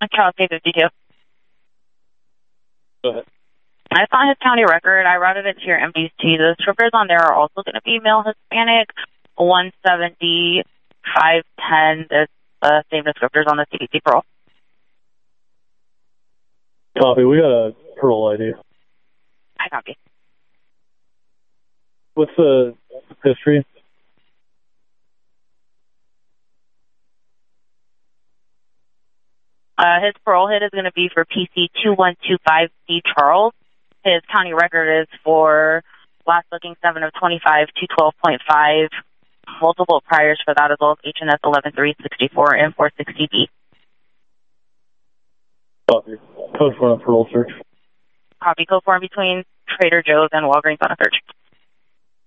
Charles K52. Go ahead. I saw his county record. I routed it to your MDT. The strippers on there are also going to be male Hispanic, 170, 5'10". There's the same descriptors on the CDC parole. Copy. We got a parole ID. I copy. What's the history? His parole hit is going to be for PC 2125C Charles. His county record is for last looking 7 of 25 to 12.5. Multiple priors for that as well as HNS 11364 and 460B. Copy. Code for a parole search. Copy. Code form between Trader Joe's and Walgreens on a search.